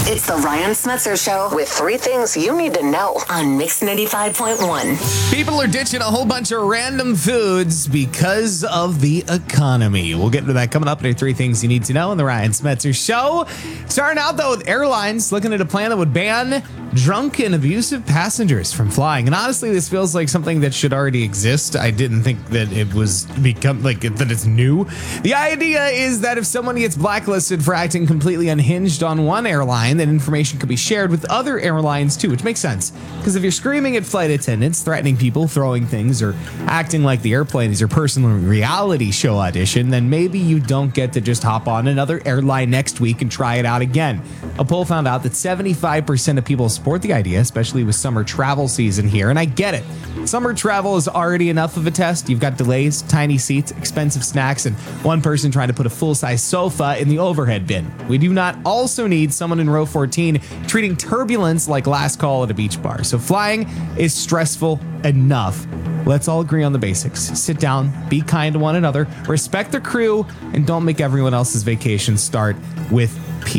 It's the Ryan Smetzer Show with 3 things you need to know on Mix 95.1. People are ditching a whole bunch of random foods because of the economy. We'll get into that coming up in 3 things you need to know on the Ryan Smetzer Show. Starting out, though, with airlines looking at a plan that would ban drunk and abusive passengers from flying. And honestly, this feels like something that should already exist. I didn't think that it was that it's new. The idea is that if someone gets blacklisted for acting completely unhinged on one airline, then information could be shared with other airlines too, which makes sense. Because if you're screaming at flight attendants, threatening people, throwing things, or acting like the airplane is your personal reality show audition, then maybe you don't get to just hop on another airline next week and try it out again. A poll found out that 75% of people support the idea, especially with summer travel season here, and I get it. Summer travel is already enough of a test. You've got delays, tiny seats, expensive snacks, and one person trying to put a full-size sofa in the overhead bin. We do not also need someone in row 14 treating turbulence like last call at a beach bar. So flying is stressful enough. Let's all agree on the basics. Sit down, be kind to one another, respect the crew, and don't make everyone else's vacation start with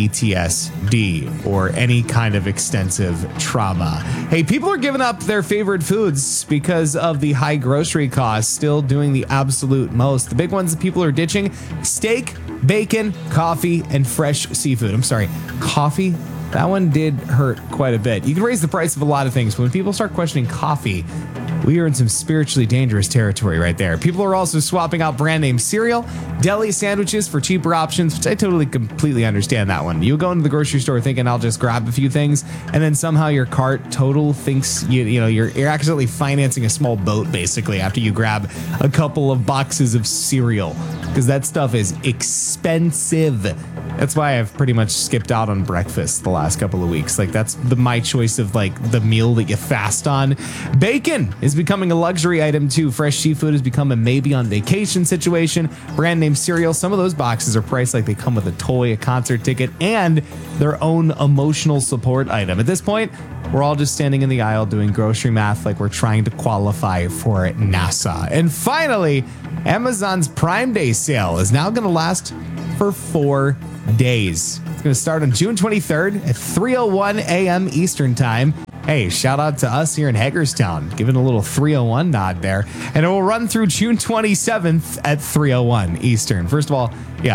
PTSD or any kind of extensive trauma. Hey, people are giving up their favorite foods because of the high grocery costs, still doing the absolute most. The big ones that people are ditching: steak, bacon, coffee, and fresh seafood. I'm sorry, coffee? That one did hurt quite a bit. You can raise the price of a lot of things, but when people start questioning coffee, we are in some spiritually dangerous territory right there. People are also swapping out brand name cereal, deli sandwiches for cheaper options, which I totally completely understand that one. You go into the grocery store thinking I'll just grab a few things, and then somehow your cart total thinks you're accidentally financing a small boat basically after you grab a couple of boxes of cereal, because that stuff is expensive. That's why I've pretty much skipped out on breakfast the last couple of weeks. Like, that's my choice of the meal that you fast on. Bacon is becoming a luxury item too. Fresh seafood has become a maybe on vacation situation. Brand name cereal, some of those boxes are priced like they come with a toy, a concert ticket, and their own emotional support item. At this point, we're all just standing in the aisle doing grocery math like we're trying to qualify for NASA. And finally, Amazon's Prime Day sale is now going to last for 4 days. It's going to start on June 23rd at 3:01 a.m. Eastern Time. Hey, shout out to us here in Hagerstown, giving a little 3:01 nod there. And it will run through June 27th at 3:01 Eastern. First of all,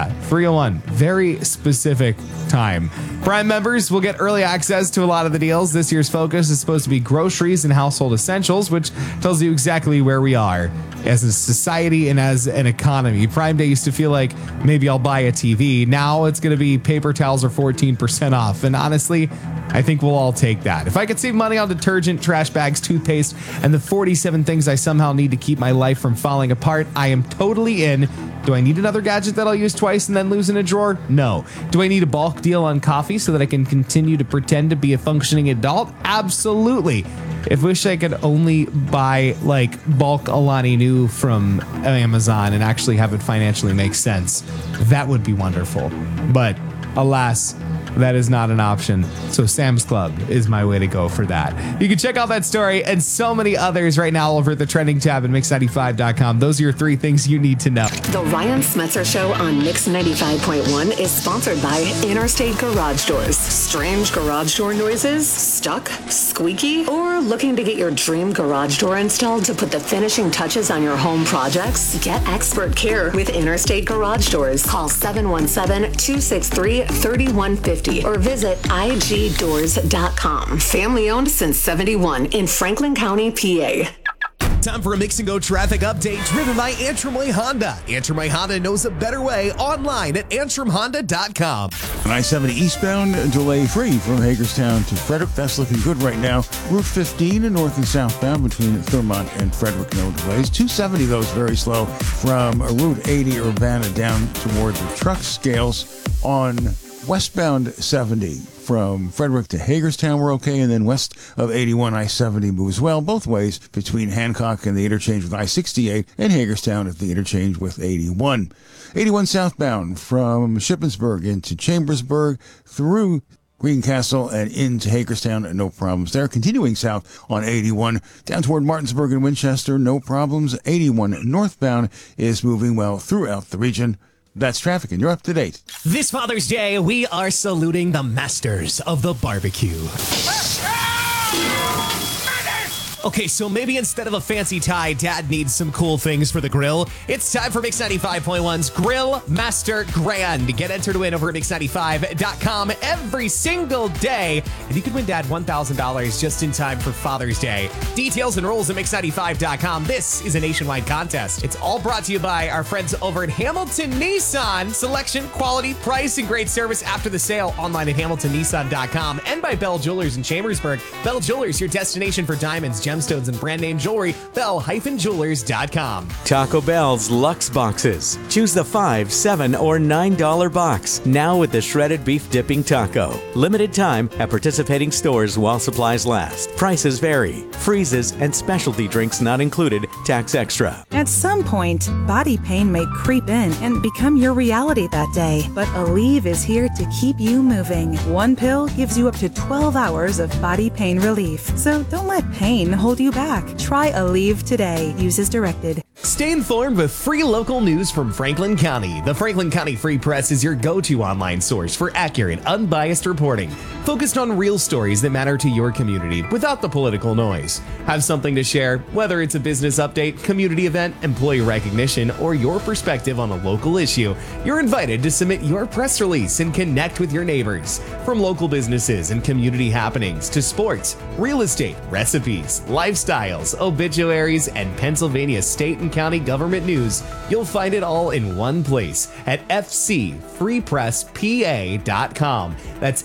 3:01, very specific time. Prime members will get early access to a lot of the deals. This year's focus is supposed to be groceries and household essentials, which tells you exactly where we are as a society and as an economy. Prime Day used to feel like maybe I'll buy a TV. Now it's going to be paper towels are 14% off. And honestly, I think we'll all take that. If I could save money on detergent, trash bags, toothpaste, and the 47 things I somehow need to keep my life from falling apart, I am totally in. Do I need another gadget that I'll use twice and then lose in a drawer? No. Do I need a bulk deal on coffee so that I can continue to pretend to be a functioning adult? Absolutely. If wish I could only buy bulk Alani Nu from Amazon and actually have it financially make sense, that would be wonderful. But alas, that is not an option. So Sam's Club is my way to go for that. You can check out that story and so many others right now over at the trending tab at Mix95.com. Those are your 3 things you need to know. The Ryan Smetzer Show on Mix 95.1 is sponsored by Interstate Garage Doors. Strange garage door noises? Stuck? Squeaky? Or looking to get your dream garage door installed to put the finishing touches on your home projects? Get expert care with Interstate Garage Doors. Call 717-263-3150 or visit igdoors.com. Family owned since 71 in Franklin County, PA. Time for a Mix and Go traffic update driven by Antrim Way Honda. Antrim Way Honda knows a better way online at antrimhonda.com. I-70 eastbound, delay-free from Hagerstown to Frederick. That's looking good right now. Route 15 north and southbound between Thurmont and Frederick, no delays. 270, though, is very slow from Route 80 Urbana down toward the truck scales. On westbound 70 from Frederick to Hagerstown, we're okay, and then west of 81, I-70 moves well both ways between Hancock and the interchange with I-68 and Hagerstown at the interchange with 81. 81 southbound from Shippensburg into Chambersburg through Greencastle and into Hagerstown, no problems there. Continuing south on 81 down toward Martinsburg and Winchester, no problems. 81 northbound is moving well throughout the region. That's traffic, and you're up to date. This Father's Day, we are saluting the masters of the barbecue. Okay, so maybe instead of a fancy tie, Dad needs some cool things for the grill. It's time for Mix 95.1's Grill Master Grand. Get entered to win over at Mix95.com every single day, and you can win Dad $1,000 just in time for Father's Day. Details and rules at Mix95.com. This is a nationwide contest. It's all brought to you by our friends over at Hamilton Nissan. Selection, quality, price, and great service after the sale online at HamiltonNissan.com, and by Bell Jewelers in Chambersburg. Bell Jewelers, your destination for diamonds, gemstones, and brand name jewelry. Bell-Jewelers.com. Taco Bell's Lux Boxes. Choose the $5, $7, or $9 box. Now with the shredded beef dipping taco. Limited time at participating stores while supplies last. Prices vary. Freezes and specialty drinks not included. Tax extra. At some point, body pain may creep in and become your reality that day. But Aleve is here to keep you moving. One pill gives you up to 12 hours of body pain relief. So don't let pain hold you back. Try Aleve today. Use as directed. Stay informed with free local news from Franklin County. The Franklin County Free Press is your go-to online source for accurate, unbiased reporting, focused on real stories that matter to your community without the political noise. Have something to share, whether it's a business update, community event, employee recognition, or your perspective on a local issue, you're invited to submit your press release and connect with your neighbors. From local businesses and community happenings to sports, real estate, recipes, lifestyles, obituaries, and Pennsylvania state and county government news, you'll find it all in one place at fcfreepresspa.com. That's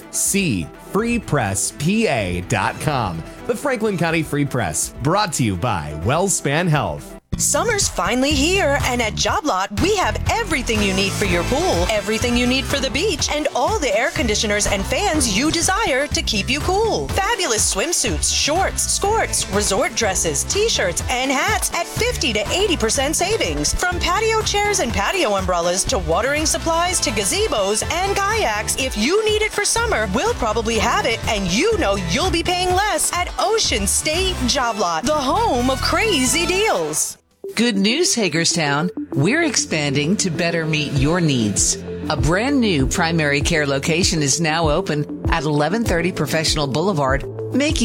fcfreepresspa.com. The Franklin County Free Press, brought to you by WellSpan Health. Summer's finally here, and at Job Lot, we have everything you need for your pool, everything you need for the beach, and all the air conditioners and fans you desire to keep you cool. Fabulous swimsuits, shorts, skirts, resort dresses, t-shirts, and hats at 50 to 80% savings. From patio chairs and patio umbrellas to watering supplies to gazebos and kayaks, if you need it for summer, we'll probably have it, and you know you'll be paying less at Ocean State Job Lot, the home of crazy deals. Good news, Hagerstown. We're expanding to better meet your needs. A brand new primary care location is now open at 1130 Professional Boulevard, making